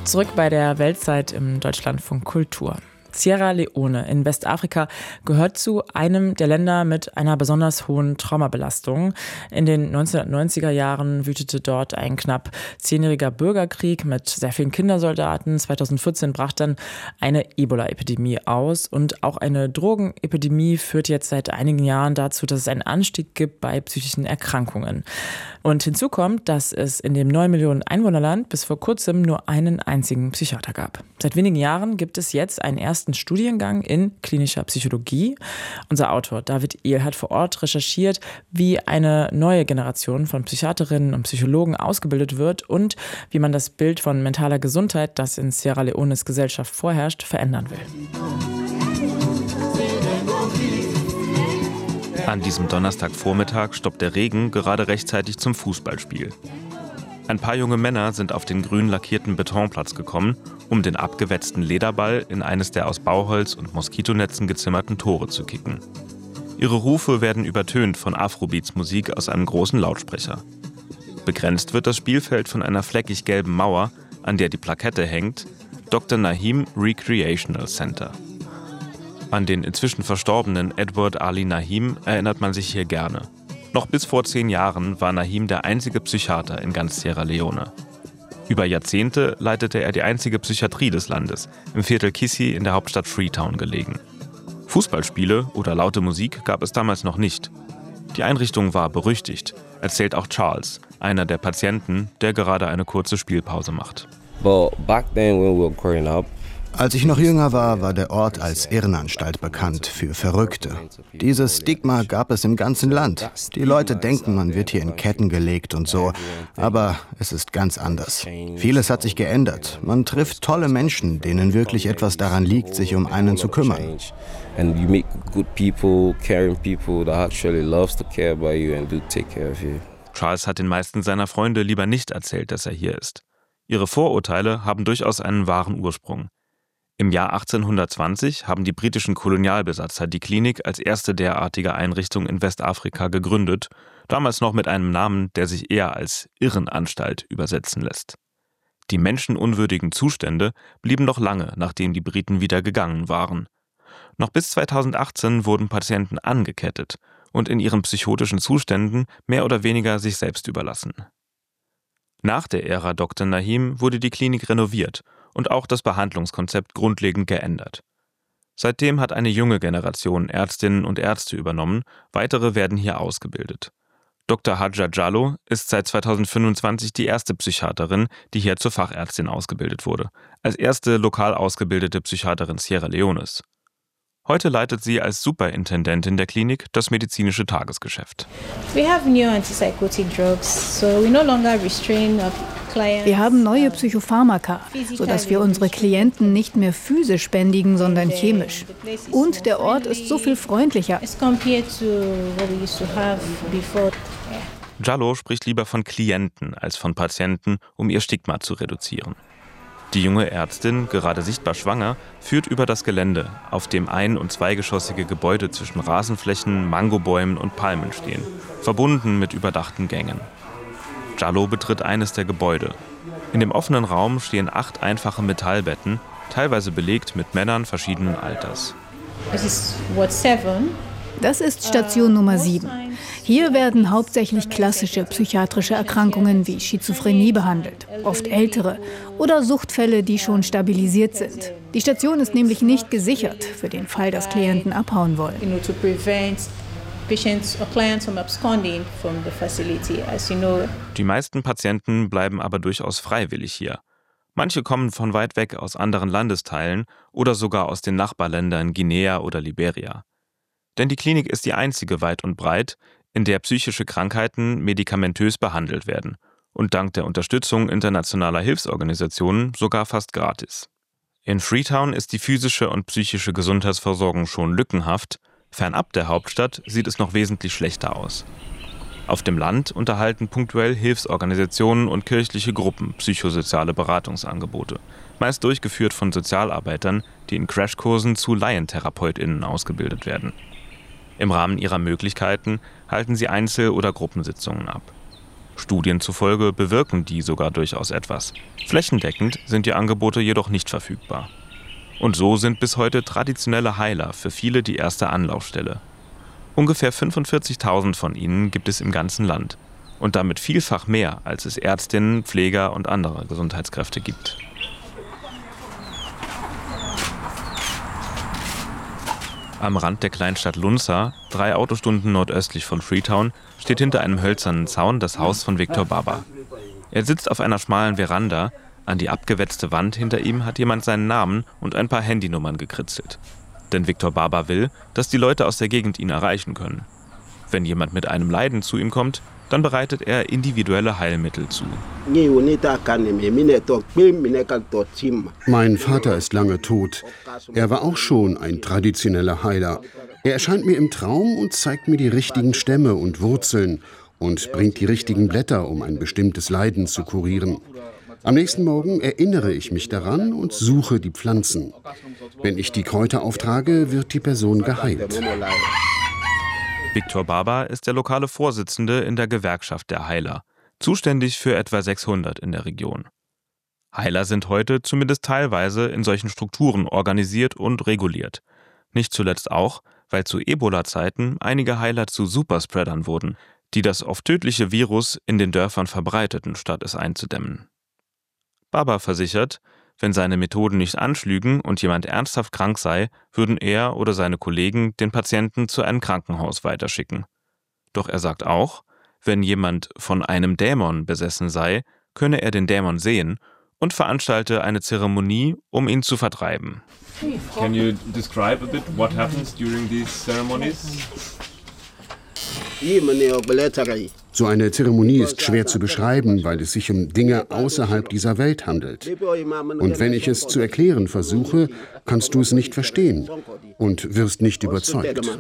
Zurück bei der Weltzeit im Deutschlandfunk Kultur. Sierra Leone in Westafrika gehört zu einem der Länder mit einer besonders hohen Traumabelastung. In den 1990er Jahren wütete dort ein knapp 10-jähriger Bürgerkrieg mit sehr vielen Kindersoldaten. 2014 brach dann eine Ebola-Epidemie aus und auch eine Drogenepidemie führt jetzt seit einigen Jahren dazu, dass es einen Anstieg gibt bei psychischen Erkrankungen. Und hinzu kommt, dass es in dem 9 Millionen Einwohnerland bis vor kurzem nur einen einzigen Psychiater gab. Seit wenigen Jahren gibt es jetzt einen ersten Studiengang in klinischer Psychologie. Unser Autor David Ehl hat vor Ort recherchiert, wie eine neue Generation von Psychiaterinnen und Psychologen ausgebildet wird und wie man das Bild von mentaler Gesundheit, das in Sierra Leones Gesellschaft vorherrscht, verändern will. An diesem Donnerstagvormittag stoppt der Regen gerade rechtzeitig zum Fußballspiel. Ein paar junge Männer sind auf den grün lackierten Betonplatz gekommen, um den abgewetzten Lederball in eines der aus Bauholz und Moskitonetzen gezimmerten Tore zu kicken. Ihre Rufe werden übertönt von Afrobeats-Musik aus einem großen Lautsprecher. Begrenzt wird das Spielfeld von einer fleckig gelben Mauer, an der die Plakette hängt: Dr. Nahim Recreational Center. An den inzwischen verstorbenen Edward Ali Nahim erinnert man sich hier gerne. Noch bis vor 10 Jahren war Nahim der einzige Psychiater in ganz Sierra Leone. Über Jahrzehnte leitete er die einzige Psychiatrie des Landes, im Viertel Kissi in der Hauptstadt Freetown gelegen. Fußballspiele oder laute Musik gab es damals noch nicht. Die Einrichtung war berüchtigt, erzählt auch Charles, einer der Patienten, der gerade eine kurze Spielpause macht. Als ich noch jünger war, war der Ort als Irrenanstalt bekannt für Verrückte. Dieses Stigma gab es im ganzen Land. Die Leute denken, man wird hier in Ketten gelegt und so, aber es ist ganz anders. Vieles hat sich geändert. Man trifft tolle Menschen, denen wirklich etwas daran liegt, sich um einen zu kümmern. And you meet good people, caring people that actually loves to care about you and do take care of you. Charles hat den meisten seiner Freunde lieber nicht erzählt, dass er hier ist. Ihre Vorurteile haben durchaus einen wahren Ursprung. Im Jahr 1820 haben die britischen Kolonialbesatzer die Klinik als erste derartige Einrichtung in Westafrika gegründet, damals noch mit einem Namen, der sich eher als Irrenanstalt übersetzen lässt. Die menschenunwürdigen Zustände blieben noch lange, nachdem die Briten wieder gegangen waren. Noch bis 2018 wurden Patienten angekettet und in ihren psychotischen Zuständen mehr oder weniger sich selbst überlassen. Nach der Ära Dr. Nahim wurde die Klinik renoviert und auch das Behandlungskonzept grundlegend geändert. Seitdem hat eine junge Generation Ärztinnen und Ärzte übernommen, weitere werden hier ausgebildet. Dr. Hadja Jallow ist seit 2025 die erste Psychiaterin, die hier zur Fachärztin ausgebildet wurde, als erste lokal ausgebildete Psychiaterin Sierra Leones. Heute leitet sie als Superintendentin der Klinik das medizinische Tagesgeschäft. Wir haben neue Psychopharmaka, sodass wir unsere Klienten nicht mehr physisch bändigen, sondern chemisch. Und der Ort ist so viel freundlicher. Jallow spricht lieber von Klienten als von Patienten, um ihr Stigma zu reduzieren. Die junge Ärztin, gerade sichtbar schwanger, führt über das Gelände, auf dem ein- und zweigeschossige Gebäude zwischen Rasenflächen, Mangobäumen und Palmen stehen, verbunden mit überdachten Gängen. Jallow betritt eines der Gebäude. In dem offenen Raum stehen 8 einfache Metallbetten, teilweise belegt mit Männern verschiedenen Alters. Das ist Station Nummer 7. Hier werden hauptsächlich klassische psychiatrische Erkrankungen wie Schizophrenie behandelt, oft ältere oder Suchtfälle, die schon stabilisiert sind. Die Station ist nämlich nicht gesichert für den Fall, dass Klienten abhauen wollen. Die meisten Patienten bleiben aber durchaus freiwillig hier. Manche kommen von weit weg aus anderen Landesteilen oder sogar aus den Nachbarländern Guinea oder Liberia. Denn die Klinik ist die einzige weit und breit, in der psychische Krankheiten medikamentös behandelt werden und dank der Unterstützung internationaler Hilfsorganisationen sogar fast gratis. In Freetown ist die physische und psychische Gesundheitsversorgung schon lückenhaft, fernab der Hauptstadt sieht es noch wesentlich schlechter aus. Auf dem Land unterhalten punktuell Hilfsorganisationen und kirchliche Gruppen psychosoziale Beratungsangebote, meist durchgeführt von Sozialarbeitern, die in Crashkursen zu LaientherapeutInnen ausgebildet werden. Im Rahmen ihrer Möglichkeiten halten sie Einzel- oder Gruppensitzungen ab. Studien zufolge bewirken die sogar durchaus etwas. Flächendeckend sind die Angebote jedoch nicht verfügbar. Und so sind bis heute traditionelle Heiler für viele die erste Anlaufstelle. Ungefähr 45.000 von ihnen gibt es im ganzen Land. Und damit vielfach mehr, als es Ärztinnen, Pfleger und andere Gesundheitskräfte gibt. Am Rand der Kleinstadt Lunza, 3 Autostunden nordöstlich von Freetown, steht hinter einem hölzernen Zaun das Haus von Victor Baba. Er sitzt auf einer schmalen Veranda. An die abgewetzte Wand hinter ihm hat jemand seinen Namen und ein paar Handynummern gekritzelt. Denn Victor Baba will, dass die Leute aus der Gegend ihn erreichen können. Wenn jemand mit einem Leiden zu ihm kommt, dann bereitet er individuelle Heilmittel zu. Mein Vater ist lange tot. Er war auch schon ein traditioneller Heiler. Er erscheint mir im Traum und zeigt mir die richtigen Stämme und Wurzeln und bringt die richtigen Blätter, um ein bestimmtes Leiden zu kurieren. Am nächsten Morgen erinnere ich mich daran und suche die Pflanzen. Wenn ich die Kräuter auftrage, wird die Person geheilt. Victor Baba ist der lokale Vorsitzende in der Gewerkschaft der Heiler, zuständig für etwa 600 in der Region. Heiler sind heute zumindest teilweise in solchen Strukturen organisiert und reguliert. Nicht zuletzt auch, weil zu Ebola-Zeiten einige Heiler zu Superspreadern wurden, die das oft tödliche Virus in den Dörfern verbreiteten, statt es einzudämmen. Baba versichert, wenn seine Methoden nicht anschlügen und jemand ernsthaft krank sei, würden er oder seine Kollegen den Patienten zu einem Krankenhaus weiterschicken. Doch er sagt auch, wenn jemand von einem Dämon besessen sei, könne er den Dämon sehen und veranstalte eine Zeremonie, um ihn zu vertreiben. Can you describe a bit what happens during these ceremonies? So eine Zeremonie ist schwer zu beschreiben, weil es sich um Dinge außerhalb dieser Welt handelt. Und wenn ich es zu erklären versuche, kannst du es nicht verstehen und wirst nicht überzeugt.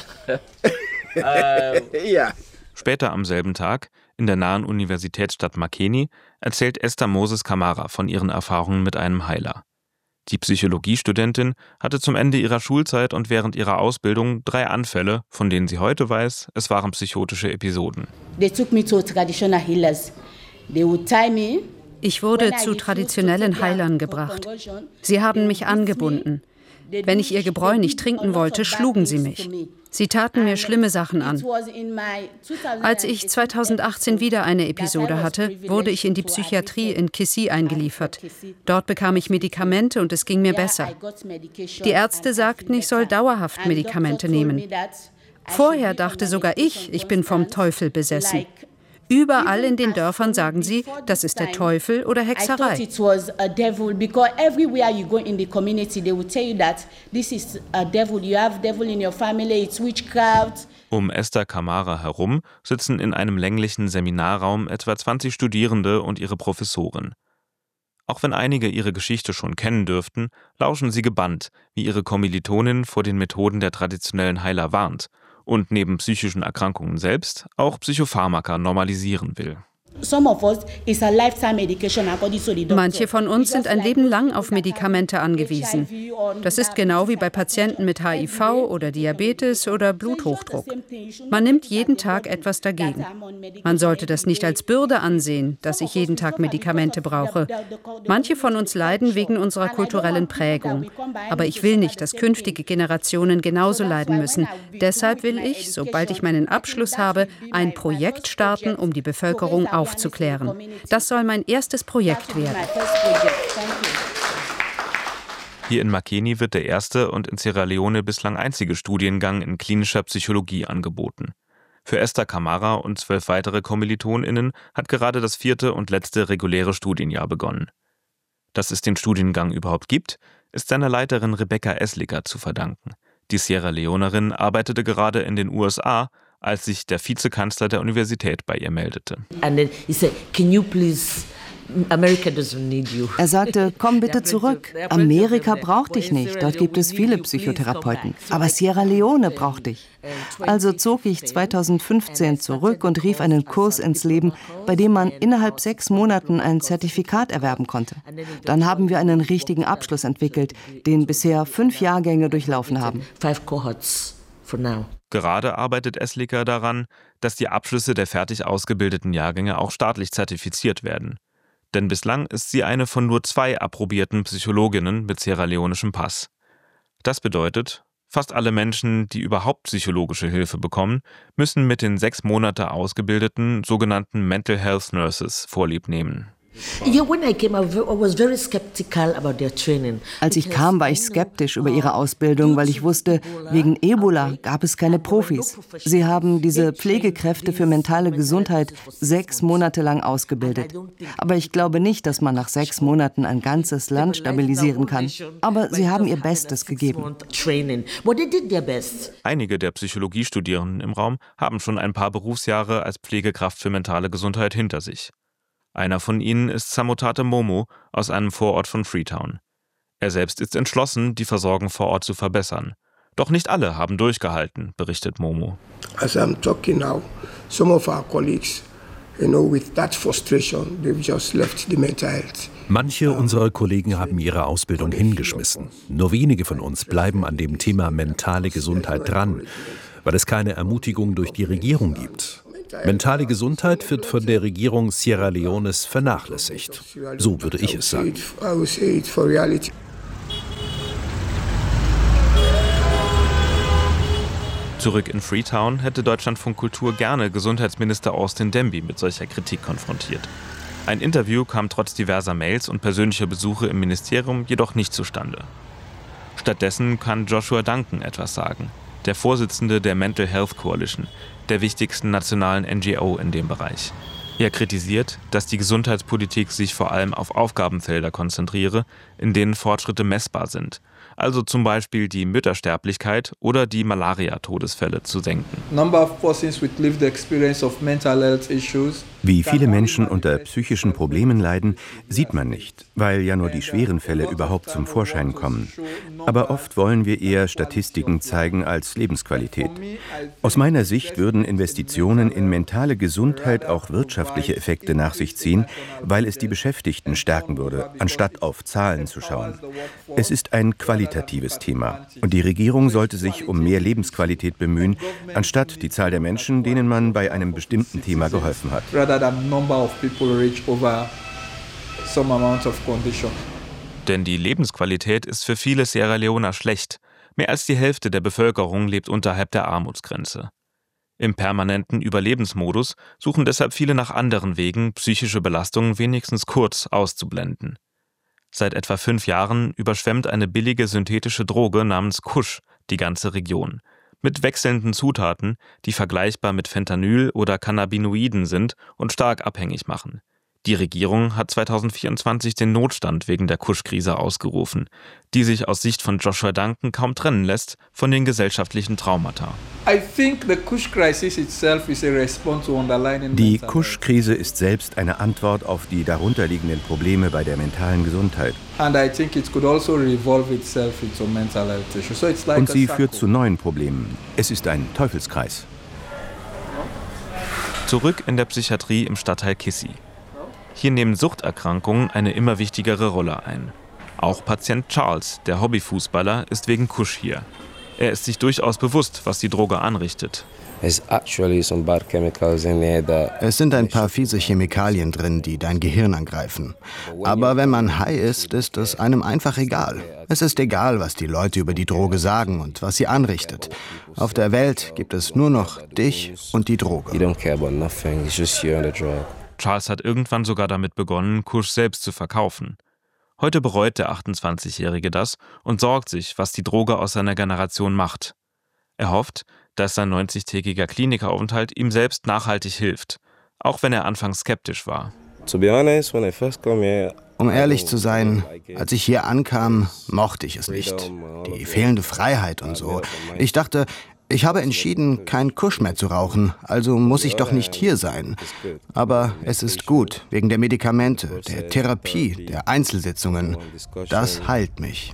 Später am selben Tag, in der nahen Universitätsstadt Makeni, erzählt Esther Moses Kamara von ihren Erfahrungen mit einem Heiler. Die Psychologiestudentin hatte zum Ende ihrer Schulzeit und während ihrer Ausbildung 3 Anfälle, von denen sie heute weiß, es waren psychotische Episoden. Ich wurde zu traditionellen Heilern gebracht. Sie haben mich angebunden. Wenn ich ihr Gebräu nicht trinken wollte, schlugen sie mich. Sie taten mir schlimme Sachen an. Als ich 2018 wieder eine Episode hatte, wurde ich in die Psychiatrie in Kisii eingeliefert. Dort bekam ich Medikamente und es ging mir besser. Die Ärzte sagten, ich soll dauerhaft Medikamente nehmen. Vorher dachte sogar ich bin vom Teufel besessen. Überall in den Dörfern sagen sie, das ist der Teufel oder Hexerei. Um Esther Kamara herum sitzen in einem länglichen Seminarraum etwa 20 Studierende und ihre Professorin. Auch wenn einige ihre Geschichte schon kennen dürften, lauschen sie gebannt, wie ihre Kommilitonin vor den Methoden der traditionellen Heiler warnt und neben psychischen Erkrankungen selbst auch Psychopharmaka normalisieren will. Manche von uns sind ein Leben lang auf Medikamente angewiesen. Das ist genau wie bei Patienten mit HIV oder Diabetes oder Bluthochdruck. Man nimmt jeden Tag etwas dagegen. Man sollte das nicht als Bürde ansehen, dass ich jeden Tag Medikamente brauche. Manche von uns leiden wegen unserer kulturellen Prägung. Aber ich will nicht, dass künftige Generationen genauso leiden müssen. Deshalb will ich, sobald ich meinen Abschluss habe, ein Projekt starten, um die Bevölkerung aufzuklären. Das soll mein erstes Projekt werden. Hier in Makeni wird der erste und in Sierra Leone bislang einzige Studiengang in klinischer Psychologie angeboten. Für Esther Kamara und 12 weitere KommilitonInnen hat gerade das 4. und letzte reguläre Studienjahr begonnen. Dass es den Studiengang überhaupt gibt, ist seiner Leiterin Rebecca Esliger zu verdanken. Die Sierra Leonerin arbeitete gerade in den USA, als sich der Vizekanzler der Universität bei ihr meldete. Er sagte, komm bitte zurück. Amerika braucht dich nicht, dort gibt es viele Psychotherapeuten. Aber Sierra Leone braucht dich. Also zog ich 2015 zurück und rief einen Kurs ins Leben, bei dem man innerhalb 6 Monaten ein Zertifikat erwerben konnte. Dann haben wir einen richtigen Abschluss entwickelt, den bisher 5 Jahrgänge durchlaufen haben. Gerade arbeitet Esliker daran, dass die Abschlüsse der fertig ausgebildeten Jahrgänge auch staatlich zertifiziert werden. Denn bislang ist sie eine von nur 2 approbierten Psychologinnen mit sierraleonischem Pass. Das bedeutet, fast alle Menschen, die überhaupt psychologische Hilfe bekommen, müssen mit den 6 Monate ausgebildeten sogenannten Mental Health Nurses Vorlieb nehmen. Als ich kam, war ich skeptisch über ihre Ausbildung, weil ich wusste, wegen Ebola gab es keine Profis. Sie haben diese Pflegekräfte für mentale Gesundheit 6 Monate lang ausgebildet. Aber ich glaube nicht, dass man nach 6 Monaten ein ganzes Land stabilisieren kann. Aber sie haben ihr Bestes gegeben. Einige der Psychologiestudierenden im Raum haben schon ein paar Berufsjahre als Pflegekraft für mentale Gesundheit hinter sich. Einer von ihnen ist Samotate Momo aus einem Vorort von Freetown. Er selbst ist entschlossen, die Versorgung vor Ort zu verbessern. Doch nicht alle haben durchgehalten, berichtet Momo. As I'm talking now, some of our colleagues, with that frustration, they've just left the mental health. Manche unserer Kollegen haben ihre Ausbildung hingeschmissen. Nur wenige von uns bleiben an dem Thema mentale Gesundheit dran, weil es keine Ermutigung durch die Regierung gibt. Mentale Gesundheit wird von der Regierung Sierra Leones vernachlässigt. So würde ich es sagen. Zurück in Freetown hätte Deutschlandfunk Kultur gerne Gesundheitsminister Austin Demby mit solcher Kritik konfrontiert. Ein Interview kam trotz diverser Mails und persönlicher Besuche im Ministerium jedoch nicht zustande. Stattdessen kann Joshua Duncan etwas sagen, der Vorsitzende der Mental Health Coalition, der wichtigsten nationalen NGO in dem Bereich. Er kritisiert, dass die Gesundheitspolitik sich vor allem auf Aufgabenfelder konzentriere, in denen Fortschritte messbar sind, also zum Beispiel die Müttersterblichkeit oder die Malaria-Todesfälle zu senken. Wie viele Menschen unter psychischen Problemen leiden, sieht man nicht, weil ja nur die schweren Fälle überhaupt zum Vorschein kommen. Aber oft wollen wir eher Statistiken zeigen als Lebensqualität. Aus meiner Sicht würden Investitionen in mentale Gesundheit auch wirtschaftliche Effekte nach sich ziehen, weil es die Beschäftigten stärken würde, anstatt auf Zahlen zu schauen. Es ist ein qualitatives Thema und die Regierung sollte sich um mehr Lebensqualität bemühen, anstatt die Zahl der Menschen, denen man bei einem bestimmten Thema geholfen hat. Denn die Lebensqualität ist für viele Sierra Leoner schlecht. Mehr als die Hälfte der Bevölkerung lebt unterhalb der Armutsgrenze. Im permanenten Überlebensmodus suchen deshalb viele nach anderen Wegen, psychische Belastungen wenigstens kurz auszublenden. Seit etwa 5 Jahren überschwemmt eine billige synthetische Droge namens Kush die ganze Region. Mit wechselnden Zutaten, die vergleichbar mit Fentanyl oder Cannabinoiden sind und stark abhängig machen. Die Regierung hat 2024 den Notstand wegen der Kush-Krise ausgerufen, die sich aus Sicht von Joshua Duncan kaum trennen lässt von den gesellschaftlichen Traumata. Die Kush-Krise ist selbst eine Antwort auf die darunterliegenden Probleme bei der mentalen Gesundheit. Und sie führt zu neuen Problemen. Es ist ein Teufelskreis. Zurück in der Psychiatrie im Stadtteil Kissy. Hier nehmen Suchterkrankungen eine immer wichtigere Rolle ein. Auch Patient Charles, der Hobbyfußballer, ist wegen Kush hier. Er ist sich durchaus bewusst, was die Droge anrichtet. Es sind ein paar fiese Chemikalien drin, die dein Gehirn angreifen. Aber wenn man high ist, ist es einem einfach egal. Es ist egal, was die Leute über die Droge sagen und was sie anrichtet. Auf der Welt gibt es nur noch dich und die Droge. Charles hat irgendwann sogar damit begonnen, Kush selbst zu verkaufen. Heute bereut der 28-Jährige das und sorgt sich, was die Droge aus seiner Generation macht. Er hofft, dass sein 90-tägiger Klinikaufenthalt ihm selbst nachhaltig hilft, auch wenn er anfangs skeptisch war. Um ehrlich zu sein, als ich hier ankam, mochte ich es nicht. Die fehlende Freiheit und so. Ich dachte, ich habe entschieden, kein Kush mehr zu rauchen, also muss ich doch nicht hier sein. Aber es ist gut, wegen der Medikamente, der Therapie, der Einzelsitzungen. Das heilt mich.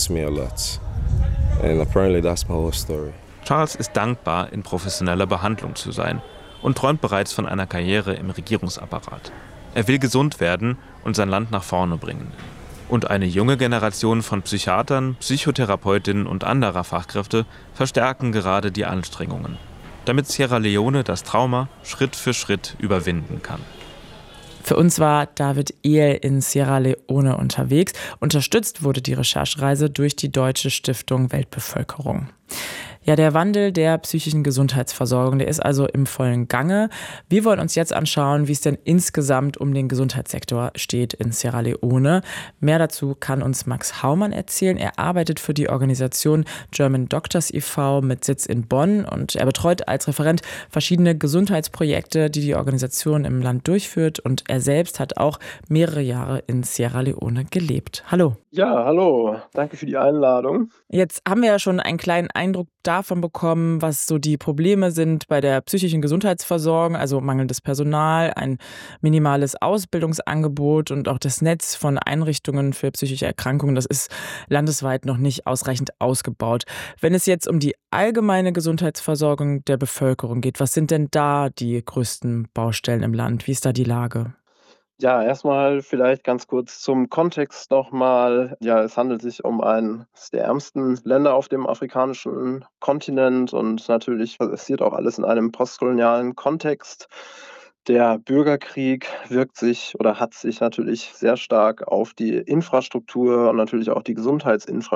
Charles ist dankbar, in professioneller Behandlung zu sein und träumt bereits von einer Karriere im Regierungsapparat. Er will gesund werden und sein Land nach vorne bringen. Und eine junge Generation von Psychiatern, Psychotherapeutinnen und anderer Fachkräfte verstärken gerade die Anstrengungen, damit Sierra Leone das Trauma Schritt für Schritt überwinden kann. Für uns war David Ehl in Sierra Leone unterwegs. Unterstützt wurde die Recherchereise durch die Deutsche Stiftung Weltbevölkerung. Ja, der Wandel der psychischen Gesundheitsversorgung, der ist also im vollen Gange. Wir wollen uns jetzt anschauen, wie es denn insgesamt um den Gesundheitssektor steht in Sierra Leone. Mehr dazu kann uns Max Haumann erzählen. Er arbeitet für die Organisation German Doctors e.V. mit Sitz in Bonn und er betreut als Referent verschiedene Gesundheitsprojekte, die die Organisation im Land durchführt, und er selbst hat auch mehrere Jahre in Sierra Leone gelebt. Hallo. Ja, hallo. Danke für die Einladung. Jetzt haben wir ja schon einen kleinen Eindruck davon bekommen, was so die Probleme sind bei der psychischen Gesundheitsversorgung, also mangelndes Personal, ein minimales Ausbildungsangebot und auch das Netz von Einrichtungen für psychische Erkrankungen, das ist landesweit noch nicht ausreichend ausgebaut. Wenn es jetzt um die allgemeine Gesundheitsversorgung der Bevölkerung geht, was sind denn da die größten Baustellen im Land? Wie ist da die Lage? Ja, erstmal vielleicht ganz kurz zum Kontext nochmal. Ja, es handelt sich um eines der ärmsten Länder auf dem afrikanischen Kontinent und natürlich passiert auch alles in einem postkolonialen Kontext. Der Bürgerkrieg wirkt sich oder hat sich natürlich sehr stark auf die Infrastruktur und natürlich auch die Gesundheitsinfrastruktur